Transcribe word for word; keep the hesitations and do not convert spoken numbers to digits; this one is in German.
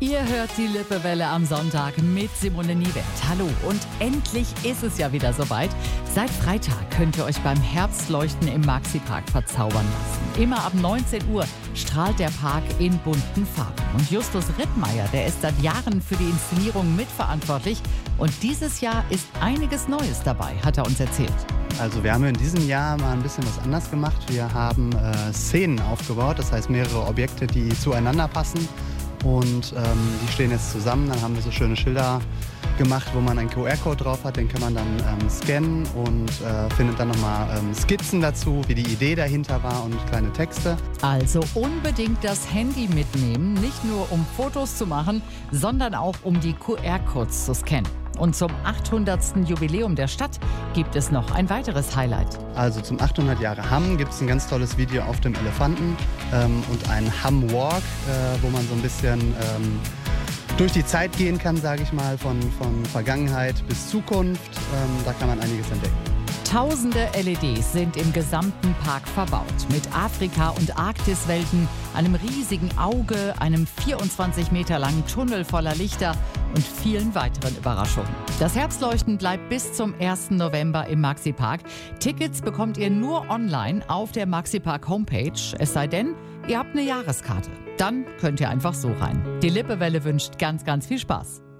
Ihr hört die Lippewelle am Sonntag mit Simone Niewert. Hallo, und endlich ist es ja wieder soweit. Seit Freitag könnt ihr euch beim Herbstleuchten im Maxi-Park verzaubern lassen. Immer ab neunzehn Uhr strahlt der Park in bunten Farben. Und Justus Rittmeier, der ist seit Jahren für die Inszenierung mitverantwortlich. Und dieses Jahr ist einiges Neues dabei, hat er uns erzählt. Also wir haben in diesem Jahr mal ein bisschen was anders gemacht. Wir haben äh, Szenen aufgebaut, das heißt mehrere Objekte, die zueinander passen. Und ähm, die stehen jetzt zusammen. Dann haben wir so schöne Schilder gemacht, wo man einen Q R-Code drauf hat. Den kann man dann ähm, scannen und äh, findet dann nochmal ähm, Skizzen dazu, wie die Idee dahinter war und kleine Texte. Also unbedingt das Handy mitnehmen, nicht nur um Fotos zu machen, sondern auch um die Q R-Codes zu scannen. Und zum achthundertsten Jubiläum der Stadt gibt es noch ein weiteres Highlight. Also zum achthundert Jahre Hamm gibt es ein ganz tolles Video auf dem Elefanten ähm, und einen Hamm Walk, äh, wo man so ein bisschen ähm, durch die Zeit gehen kann, sage ich mal, von, von Vergangenheit bis Zukunft. Ähm, da kann man einiges entdecken. Tausende L E Ds sind im gesamten Park verbaut. Mit Afrika- und Arktiswelten, einem riesigen Auge, einem vierundzwanzig Meter langen Tunnel voller Lichter und vielen weiteren Überraschungen. Das Herbstleuchten bleibt bis zum ersten November im Maxi-Park. Tickets bekommt ihr nur online auf der Maxi-Park-Homepage. Es sei denn, ihr habt eine Jahreskarte. Dann könnt ihr einfach so rein. Die Lippewelle wünscht ganz, ganz viel Spaß.